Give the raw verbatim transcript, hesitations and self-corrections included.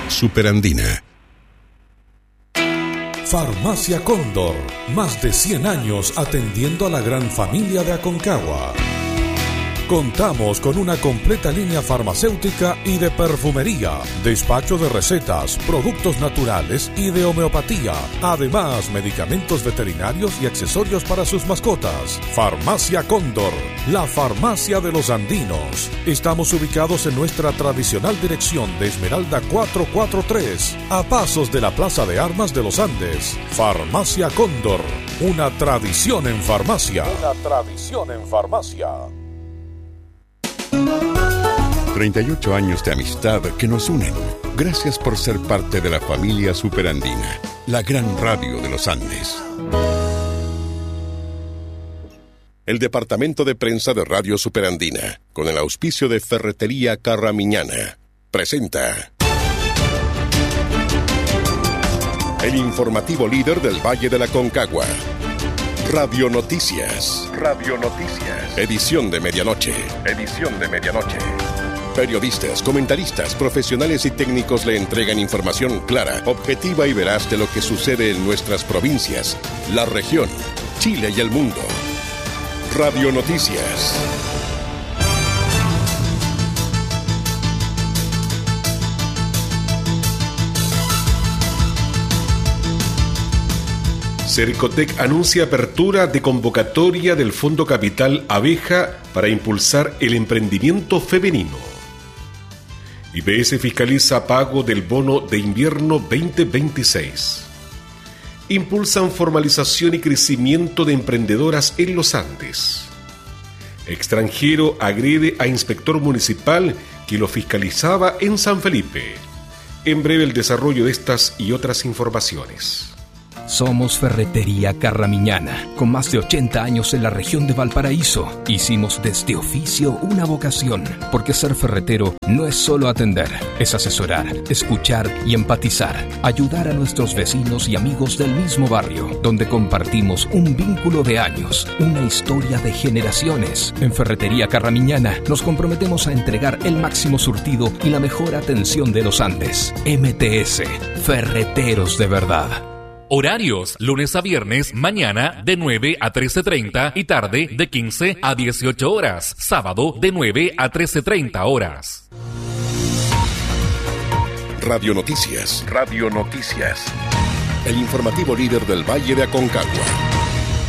Superandina. Farmacia Cóndor, más de cien años atendiendo a la gran familia de Aconcagua. Contamos con una completa línea farmacéutica y de perfumería, despacho de recetas, productos naturales y de homeopatía. Además, medicamentos veterinarios y accesorios para sus mascotas. Farmacia Cóndor, la farmacia de los andinos. Estamos ubicados en nuestra tradicional dirección de Esmeralda cuatrocientos cuarenta y tres, a pasos de la Plaza de Armas de los Andes. Farmacia Cóndor, una tradición en farmacia. Una tradición en farmacia. treinta y ocho años de amistad que nos unen. Gracias por ser parte de la familia Superandina, la gran radio de los Andes. El Departamento de Prensa de Radio Superandina, con el auspicio de Ferretería Carramiñana, presenta el informativo líder del Valle de la Aconcagua. Radio Noticias. Radio Noticias. Edición de medianoche. Edición de medianoche. Periodistas, comentaristas, profesionales y técnicos le entregan información clara, objetiva y veraz de lo que sucede en nuestras provincias, la región, Chile y el mundo. Radio Noticias. Cercotec anuncia apertura de convocatoria del Fondo Capital Abeja para impulsar el emprendimiento femenino. I P S fiscaliza pago del bono de invierno veinte veintiséis. Impulsan formalización y crecimiento de emprendedoras en los Andes. Extranjero agrede a inspector municipal que lo fiscalizaba en San Felipe. En breve el desarrollo de estas y otras informaciones. Somos Ferretería Carramiñana, con más de ochenta años en la región de Valparaíso. Hicimos de este oficio una vocación, porque ser ferretero no es solo atender, es asesorar, escuchar y empatizar, ayudar a nuestros vecinos y amigos del mismo barrio, donde compartimos un vínculo de años, una historia de generaciones. En Ferretería Carramiñana nos comprometemos a entregar el máximo surtido y la mejor atención de los Andes. M T S, Ferreteros de verdad. Horarios, lunes a viernes, mañana de nueve a trece treinta y tarde de quince a dieciocho horas. Sábado de nueve a trece treinta horas. Radio Noticias. Radio Noticias. El informativo líder del Valle de Aconcagua.